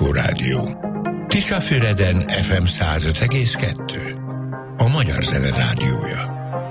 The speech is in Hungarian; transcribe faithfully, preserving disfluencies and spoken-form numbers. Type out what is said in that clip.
Kossuth Rádió. Tiszafüreden ef em száz öt egész kettő. A Magyar Zene Rádiója.